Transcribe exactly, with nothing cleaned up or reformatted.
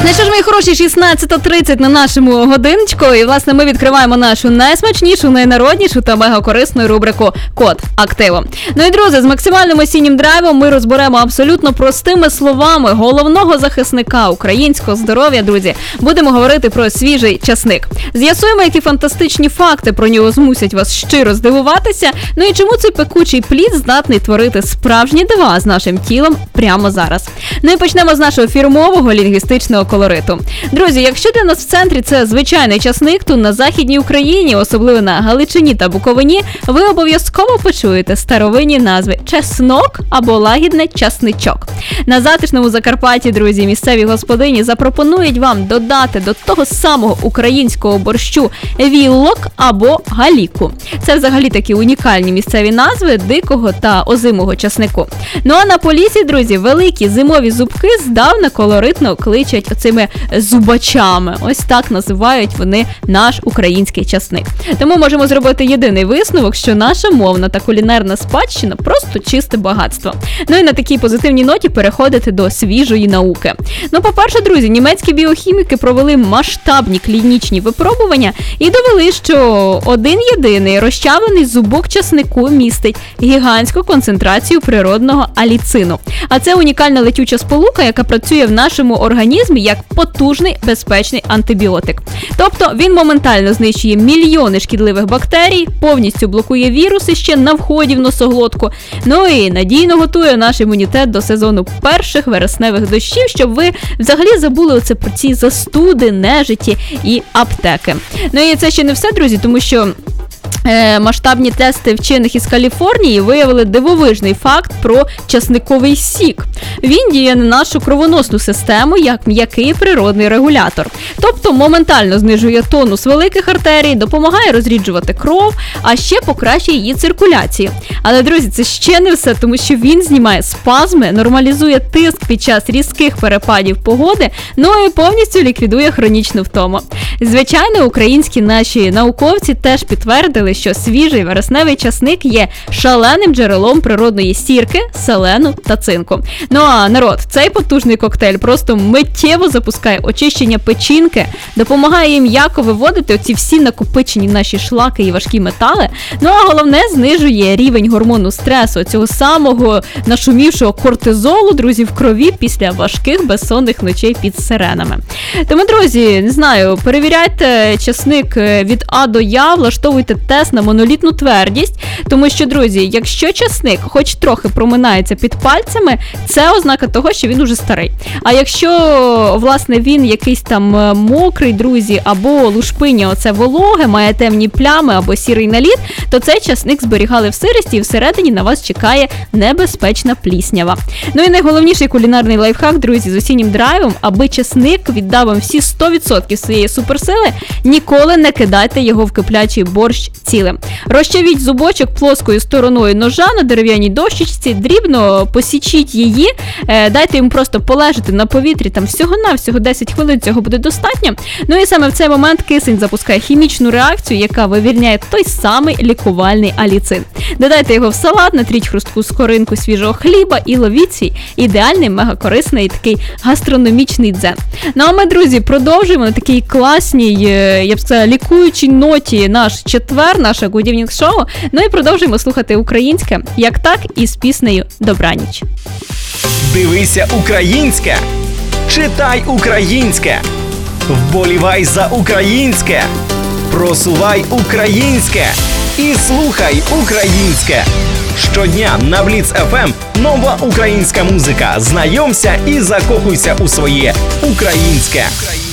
Ну що ж, мої хороші, шістнадцята тридцять на нашому годиночку. І, власне, ми відкриваємо нашу найсмачнішу, найнароднішу та мегакорисну рубрику «Код активу». Ну і, друзі, з максимальним осіннім драйвом ми розберемо абсолютно простими словами головного захисника українського здоров'я, друзі. Будемо говорити про свіжий часник. З'ясуємо, які фантастичні факти про нього змусять вас щиро здивуватися. Ну і чому цей пекучий плід здатний творити справжні дива з нашим тілом прямо зараз. Ну і почнемо з нашого фірмового лінгвістичного колориту. Друзі, якщо для нас в центрі це звичайний часник, то на Західній Україні, особливо на Галичині та Буковині, ви обов'язково почуєте старовинні назви чеснок або лагідне часничок. На затишному Закарпатті, друзі, місцеві господині запропонують вам додати до того самого українського борщу віллок або галіку. Це взагалі такі унікальні місцеві назви дикого та озимого часнику. Ну а на Поліссі, друзі, великі зимові зубки здавна колоритно кличуть оцими зубачами. Ось так називають вони наш український часник. Тому можемо зробити єдиний висновок, що наша мовна та кулінарна спадщина просто чисте багатство. Ну і на такій позитивній ноті переходити до свіжої науки. Ну, по-перше, друзі, німецькі біохіміки провели масштабні клінічні випробування і довели, що один єдиний розчавлений зубок часнику містить гігантську концентрацію природного аліцину. А це унікальна летюча сполука, яка працює в нашому організмі як потужний безпечний антибіотик. Тобто він моментально знищує мільйони шкідливих бактерій, повністю блокує віруси ще на вході в носоглотку, ну і надійно готує наш імунітет до сезону перших вересневих дощів, щоб ви взагалі забули оце про ці застуди, нежиті і аптеки. Ну і це ще не все, друзі, тому що масштабні тести вчених із Каліфорнії виявили дивовижний факт про часниковий сік. Він діє на нашу кровоносну систему як м'який природний регулятор. Тобто моментально знижує тонус великих артерій, допомагає розріджувати кров, а ще покращує її циркуляцію. Але, друзі, це ще не все, тому що він знімає спазми, нормалізує тиск під час різких перепадів погоди, ну і повністю ліквідує хронічну втому. Звичайно, українські наші науковці теж підтвердили, що свіжий вересневий часник є шаленим джерелом природної сірки, селену та цинку. Ну а народ, цей потужний коктейль просто миттєво запускає очищення печінки, допомагає їм м'яко виводити оці всі накопичені наші шлаки і важкі метали, ну а головне знижує рівень гормону стресу, цього самого нашумівшого кортизолу, друзі, в крові після важких безсонних ночей під сиренами. Тому, друзі, не знаю, перевіряйте часник від А до Я, влаштовуйте тест на монолітну твердість, тому що, друзі, якщо часник хоч трохи проминається під пальцями, це ознака того, що він уже старий. А якщо, власне, він якийсь там мокрий, друзі, або лушпиня оце вологе, має темні плями або сірий наліт, то цей часник зберігали в сирості і всередині на вас чекає небезпечна пліснява. Ну і найголовніший кулінарний лайфхак, друзі, з осіннім драйвом, аби часник віддав вам всі сто відсотків своєї суперсили, ніколи не кидайте його в киплячий борщ цілим. Розчавіть зубочок плоскою стороною ножа на дерев'яній дощечці, дрібно посічіть її, дайте йому просто полежати на повітрі, там всього-навсього десять хвилин, цього буде достатньо. Ну і саме в цей момент кисень запускає хімічну реакцію, яка вивільняє той самий лікувальний аліцин. Додайте його в салат, натріть хрустку скоринку свіжого хліба і ловіть свій ідеальний, мегакорисний такий гастрономічний дзен. Ну а ми, друзі, продовжуємо на такій класній, я б сказала, лікуючій ноті наш четвер, наше Good Evening Show. Ну і продовжуємо слухати українське, як так, із піснею «Добраніч». Дивися українське, читай українське, вболівай за українське, просувай українське і слухай українське. Щодня на Бліц еф ем нова українська музика. Знайомся і закохуйся у своє українське.